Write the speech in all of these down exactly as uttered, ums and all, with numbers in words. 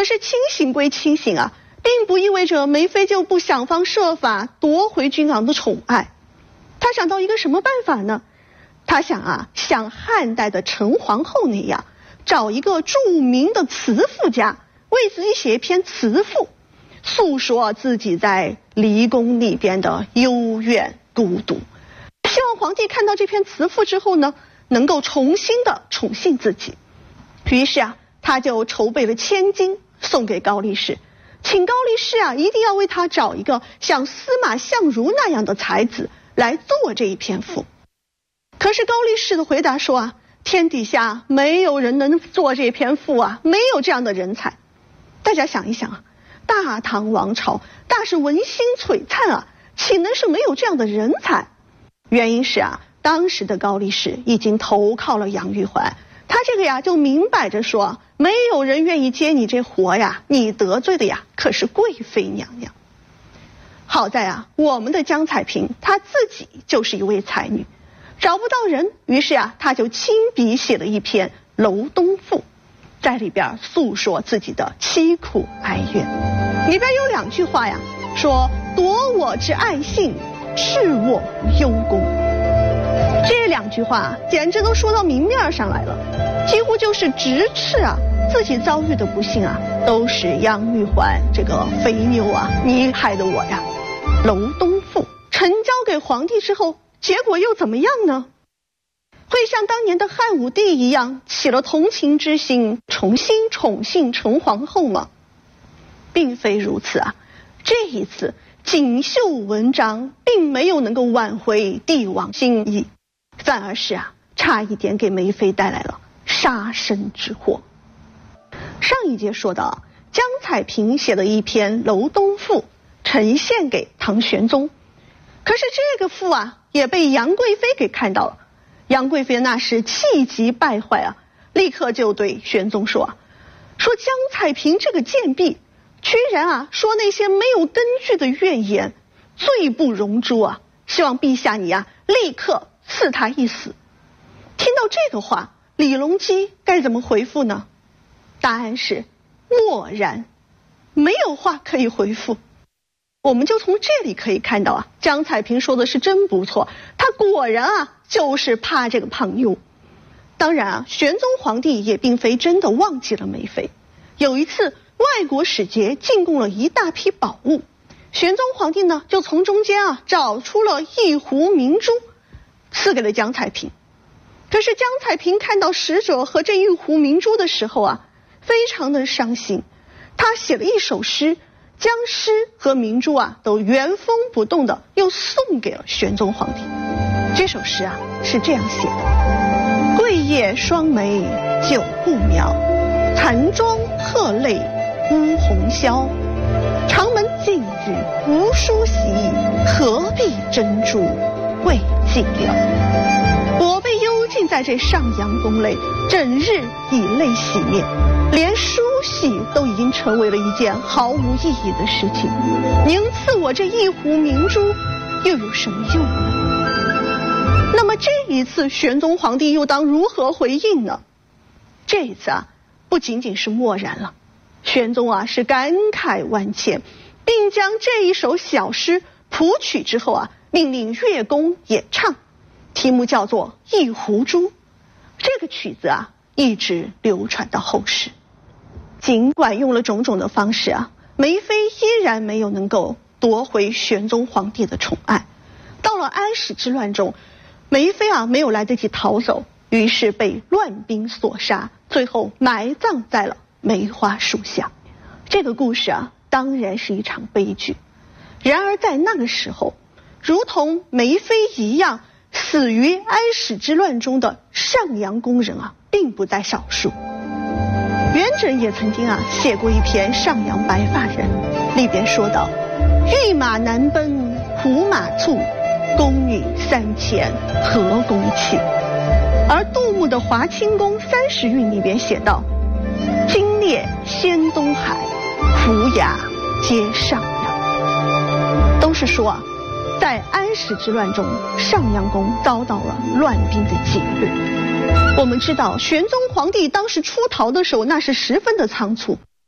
是清醒归清醒啊，并不意味着梅妃就不想方设法夺回君王的宠爱。她想到一个什么办法呢？她想啊，像汉代的陈皇后那样，找一个著名的词赋家，为自己写一篇词赋，诉说自己在离宫里边的幽怨孤独。希望皇帝看到这篇词赋之后呢，能够重新的宠幸自己。于是啊，他就筹备了千金送给高力士，请高力士啊一定要为他找一个像司马相如那样的才子来做这一篇赋。可是高力士的回答说啊，天底下没有人能做这篇赋啊，没有这样的人才。大家想一想啊，大唐王朝大是文心璀璨啊，岂能是没有这样的人才？原因是啊，当时的高力士已经投靠了杨玉环，他这个呀就明摆着说，没有人愿意接你这活呀，你得罪的呀可是贵妃娘娘。好在啊，我们的江彩萍她自己就是一位才女，找不到人，于是啊，她就亲笔写了一篇《楼东赋》，在里边诉说自己的凄苦哀怨。里边有两句话呀，说夺我之爱信，斥我幽宫。这两句话简直都说到明面上来了，几乎就是直斥啊自己遭遇的不幸啊，都是杨玉环这个肥妞啊，你害得我呀。楼东赋呈交给皇帝之后，结果又怎么样呢？会像当年的汉武帝一样起了同情之心，重新宠幸陈皇后吗？并非如此啊，这一次锦绣文章并没有能够挽回帝王心意，反而是啊，差一点给梅妃带来了杀身之祸。上一节说到，江彩萍写了一篇《楼东赋》，呈现给唐玄宗。可是这个赋啊，也被杨贵妃给看到了。杨贵妃那是气急败坏啊，立刻就对玄宗说啊，说江彩萍这个贱婢，居然啊说那些没有根据的怨言，罪不容诛啊！希望陛下你啊立刻赐他一死。听到这个话，李隆基该怎么回复呢？答案是默然，没有话可以回复。我们就从这里可以看到啊，江彩萍说的是真不错，她果然啊就是怕这个胖妞。当然啊，玄宗皇帝也并非真的忘记了梅妃。有一次外国使节进贡了一大批宝物，玄宗皇帝呢就从中间啊找出了一壶明珠，赐给了江彩萍。可是江彩萍看到使者和这一壶明珠的时候啊，非常的伤心，他写了一首诗，将诗和明珠啊都原封不动的又送给了玄宗皇帝。这首诗啊是这样写的：桂叶双眉久不描，残妆鹤泪乌红绡。长门净日无梳洗，何必珍珠为寂寥。我被幽禁在这上阳宫内，整日以泪洗面，连梳洗都已经成为了一件毫无意义的事情。您赐我这一壶明珠，又有什么用呢？那么这一次玄宗皇帝又当如何回应呢？这一次啊，不仅仅是默然了，玄宗啊是感慨万千，并将这一首小诗谱曲之后啊，命令乐工演唱，题目叫做《一壶珠》。这个曲子啊，一直流传到后世。尽管用了种种的方式啊，梅妃依然没有能够夺回玄宗皇帝的宠爱。到了安史之乱中，梅妃啊没有来得及逃走，于是被乱兵所杀，最后埋葬在了梅花树下。这个故事啊，当然是一场悲剧。然而在那个时候，如同梅妃一样死于安史之乱中的上阳宫人啊，并不在少数。元稹也曾经啊写过一篇《上阳白发人》，里边说道：御马难奔胡马促，宫女三千何宫泣。而杜牧的《华清宫三十韵》里边写道：金烈先东海，虎牙接上阳。都是说啊，在安史之乱中，上阳宫遭到了乱兵的劫掠。我们知道玄宗皇帝当时出逃的时候，那是十分的仓促，就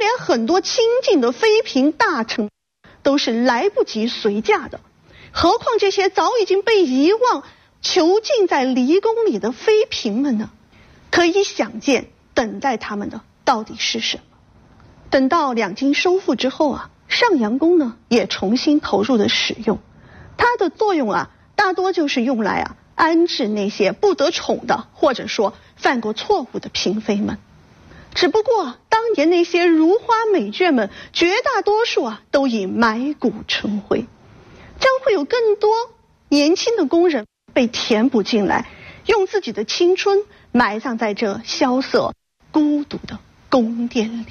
连很多亲近的妃嫔大臣都是来不及随嫁的，何况这些早已经被遗忘囚禁在离宫里的妃嫔们呢？可以想见，等待他们的到底是什么？等到两京收复之后啊，上阳宫呢也重新投入了使用，它的作用啊，大多就是用来啊安置那些不得宠的，或者说犯过错误的嫔妃们。只不过当年那些如花美眷们，绝大多数啊都已埋骨成灰，将会有更多年轻的宫人被填补进来，用自己的青春埋葬在这萧瑟孤独的宫殿里。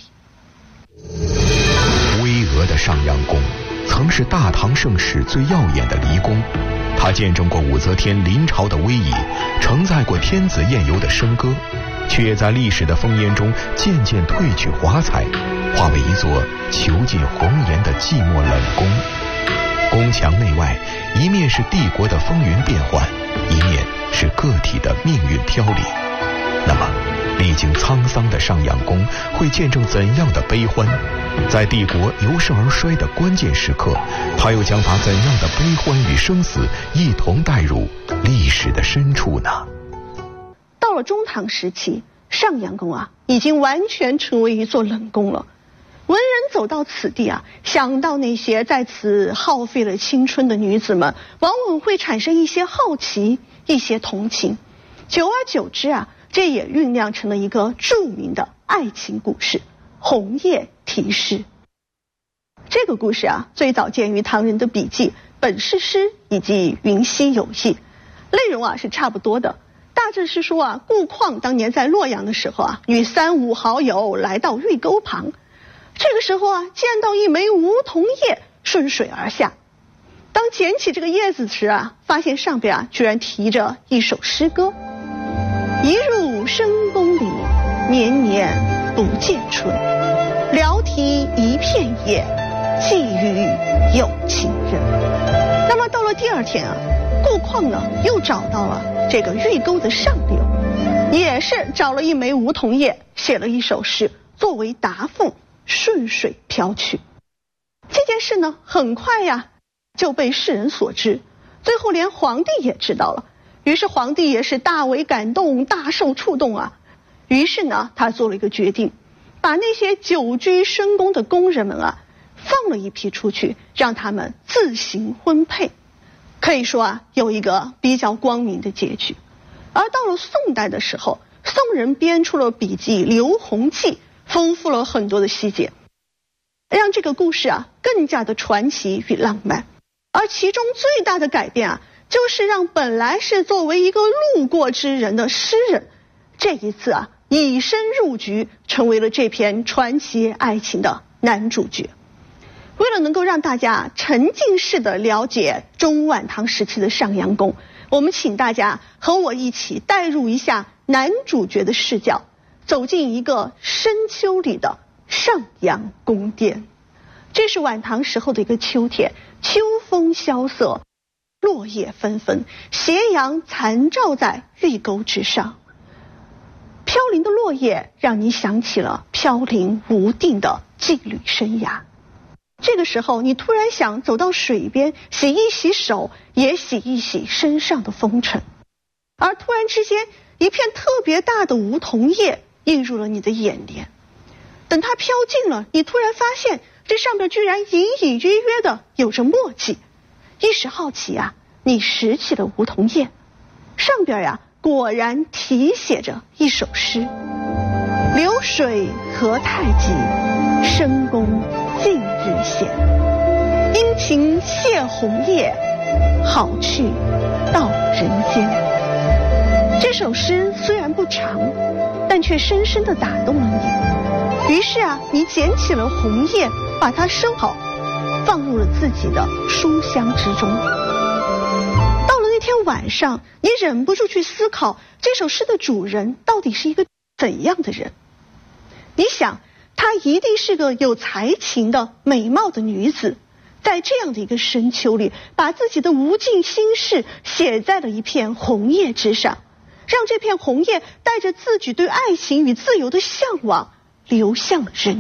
巍峨的上阳宫曾是大唐盛世最耀眼的离宫，它见证过武则天临朝的威仪，承载过天子宴游的笙歌，却也在历史的烽烟中渐渐褪去华彩，化为一座囚禁红颜的寂寞冷宫。宫墙内外，一面是帝国的风云变幻，一面是个体的命运飘零。那么历经沧桑的上阳宫会见证怎样的悲欢？在帝国由盛而衰的关键时刻，他又将把怎样的悲欢与生死一同带入历史的深处呢？ 到了中唐时期，上阳宫啊已经完全成为一座冷宫了。文人走到此地啊，想到那些在此耗费了青春的女子们，往往会产生一些好奇，一些同情。久而久之啊，这也酝酿成了一个著名的爱情故事《红叶题诗》。这个故事啊，最早见于唐人的笔记《本事诗》以及《云溪有义》，内容啊是差不多的。大致是说啊，顾况当年在洛阳的时候啊，与三五好友来到玉沟旁，这个时候啊，见到一枚梧桐叶顺水而下。当捡起这个叶子时啊，发现上边啊居然题着一首诗歌：一入深宫里，年年不见春。聊题一片叶，寄予有情人。那么到了第二天啊，顾况呢又找到了这个玉沟的上流，也是找了一枚梧桐叶，写了一首诗作为答复，顺水飘去。这件事呢，很快呀就被世人所知，最后连皇帝也知道了。于是皇帝也是大为感动，大受触动啊。于是呢，他做了一个决定，把那些久居深宫的宫人们啊，放了一批出去，让他们自行婚配。可以说啊，有一个比较光明的结局。而到了宋代的时候，宋人编出了笔记《刘弘记》，丰富了很多的细节，让这个故事啊更加的传奇与浪漫。而其中最大的改变啊，就是让本来是作为一个路过之人的诗人，这一次啊以身入局，成为了这篇传奇爱情的男主角。为了能够让大家沉浸式的了解中晚唐时期的上阳宫，我们请大家和我一起带入一下男主角的视角，走进一个深秋里的上阳宫殿。这是晚唐时候的一个秋天，秋风萧瑟，落叶纷纷，斜阳残照在玉沟之上。飘零的落叶让你想起了飘零无定的羁旅生涯。这个时候你突然想走到水边，洗一洗手，也洗一洗身上的风尘。而突然之间，一片特别大的梧桐叶映入了你的眼帘。等它飘近了，你突然发现这上面居然隐隐约约的有着墨迹。一时好奇啊，你拾起了梧桐叶，上边呀果然题写着一首诗：流水何太急，深宫近日闲。殷勤谢红叶，好去到人间。这首诗虽然不长，但却深深地打动了你。于是啊，你捡起了红叶，把它收好，放入了自己的书箱之中。到了那天晚上，你忍不住去思考，这首诗的主人到底是一个怎样的人？你想，她一定是个有才情的美貌的女子，在这样的一个深秋里，把自己的无尽心事写在了一片红叶之上，让这片红叶带着自己对爱情与自由的向往流向了人